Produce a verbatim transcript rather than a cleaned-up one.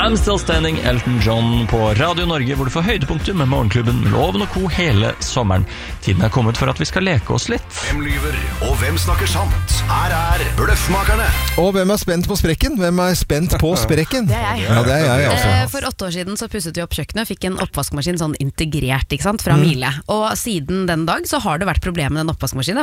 I'm Still Standing, Elton John på Radio Norge, hvor du får høydepunkter med Morgenklubben, Loven og Co. hele sommeren. Tiden er kommet for at vi skal leke oss litt. Hvem lyver, og hvem snakker sant? Her er Bløffmakerne. Og hvem er spent på sprekken? Hvem er spent på sprekken? Det er jeg. Ja, det er jeg altså. Eh, For åtte år siden så pusset vi opp kjøkkenet, fikk en oppvaskmaskin sånn integrert, ikke sant, fra Miele. Og siden den dag så har det vært problemer med den oppvaskmaskinen.